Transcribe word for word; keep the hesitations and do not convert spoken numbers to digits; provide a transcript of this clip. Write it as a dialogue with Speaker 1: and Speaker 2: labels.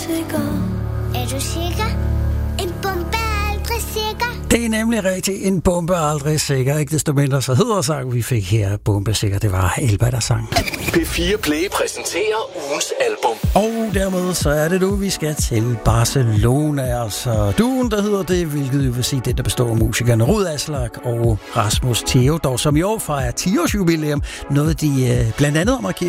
Speaker 1: sikker?
Speaker 2: Er du sikker? En bombe er aldrig sikker.
Speaker 3: Det er nemlig rigtigt. En bombe er aldrig sikker. Ikke desto mindre så hedder sangen, vi fik her, Bombe sikker. Det var Elba, der sang.
Speaker 4: P fire Play præsenterer ugens album.
Speaker 3: Og dermed så er det nu, vi skal til Barcelona. Altså duen, der hedder det, hvilket jo vil sige det, der består af musikerne Rud Aslak og Rasmus Theodor, som i år fejrer ti års jubilæum. Noget de øh, blandt andet markerer